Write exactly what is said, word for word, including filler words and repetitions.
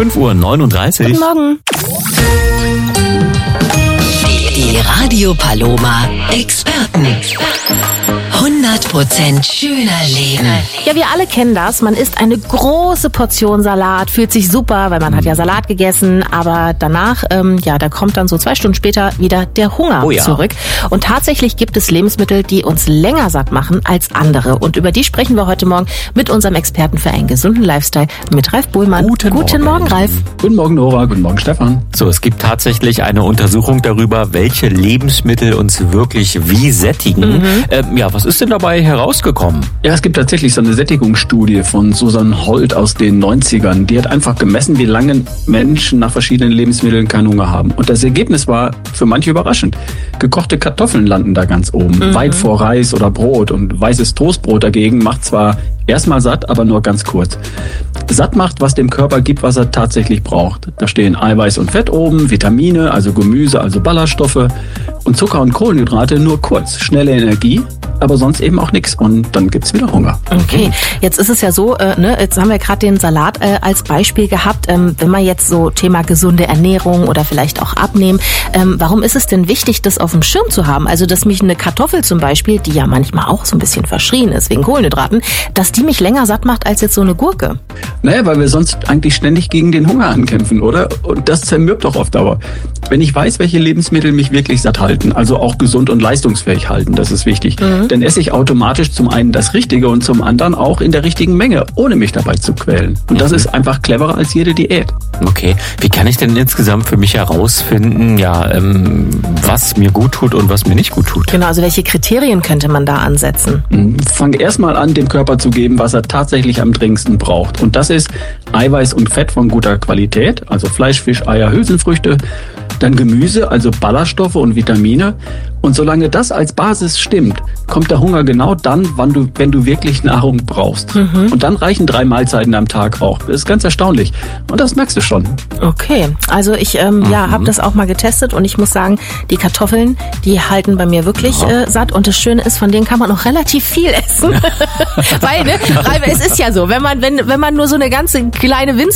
fünf Uhr neununddreißig. Guten Morgen. Die, die Radio Paloma Experten. hundert Prozent schöner Leben. Ja, wir alle kennen das. Man isst eine große Portion Salat, fühlt sich super, weil man hat ja Salat gegessen, aber danach, ähm, ja, da kommt dann so zwei Stunden später wieder der Hunger oh ja. zurück. Und tatsächlich gibt es Lebensmittel, die uns länger satt machen als andere. Und über die sprechen wir heute Morgen mit unserem Experten für einen gesunden Lifestyle, mit Ralf Bohlmann. Guten, Guten Morgen. Morgen, Ralf. Guten Morgen, Nora. Guten Morgen, Stefan. So, es gibt tatsächlich eine Untersuchung darüber, welche Lebensmittel uns wirklich wie sättigen. Mhm. Ähm, ja, was ist denn dabei herausgekommen? Ja, es gibt tatsächlich so eine Sättigungsstudie von Susan Holt aus den neunzigern. Die hat einfach gemessen, wie lange Menschen nach verschiedenen Lebensmitteln keinen Hunger haben. Und das Ergebnis war für manche überraschend. Gekochte Kartoffeln landen da ganz oben, mhm. weit vor Reis oder Brot. Und weißes Toastbrot dagegen macht zwar erstmal satt, aber nur ganz kurz. Satt macht, was dem Körper gibt, was er tatsächlich braucht. Da stehen Eiweiß und Fett oben, Vitamine, also Gemüse, also Ballaststoffe und Zucker und Kohlenhydrate nur kurz. Schnelle Energie, aber sonst eben auch nichts. Und dann gibt's wieder Hunger. Okay, jetzt ist es ja so, äh, ne, jetzt haben wir gerade den Salat äh, als Beispiel gehabt. Ähm, wenn man jetzt so Thema gesunde Ernährung oder vielleicht auch Abnehmen, ähm, warum ist es denn wichtig, das auf dem Schirm zu haben? Also, dass mich eine Kartoffel zum Beispiel, die ja manchmal auch so ein bisschen verschrien ist wegen Kohlenhydraten, dass die mich länger satt macht als jetzt so eine Gurke. Naja, weil wir sonst eigentlich ständig gegen den Hunger ankämpfen, oder? Und das zermürbt doch auf Dauer. Wenn ich weiß, welche Lebensmittel mich wirklich satt halten, also auch gesund und leistungsfähig halten, das ist wichtig, mhm. dann esse ich automatisch zum einen das Richtige und zum anderen auch in der richtigen Menge, ohne mich dabei zu quälen. Und das mhm. ist einfach cleverer als jede Diät. Okay, wie kann ich denn insgesamt für mich herausfinden, ja, ähm, was mir gut tut und was mir nicht gut tut? Genau, also welche Kriterien könnte man da ansetzen? Fang erstmal an, dem Körper zu geben, was er tatsächlich am dringendsten braucht. Und das ist Eiweiß und Fett von guter Qualität, also Fleisch, Fisch, Eier, Hülsenfrüchte, dann Gemüse, also Ballaststoffe und Vitamine. Und solange das als Basis stimmt, kommt der Hunger genau dann, wann du, wenn du wirklich Nahrung brauchst. Mhm. Und dann reichen drei Mahlzeiten am Tag auch. Das ist ganz erstaunlich. Und das merkst du schon. Okay, also ich ähm, mhm. ja, habe das auch mal getestet und ich muss sagen, die Kartoffeln, die halten bei mir wirklich ja. äh, satt. Und das Schöne ist, von denen kann man noch relativ viel essen. Weil, ne, es ist ja so, wenn man, wenn, wenn man nur so eine ganze kleine winzige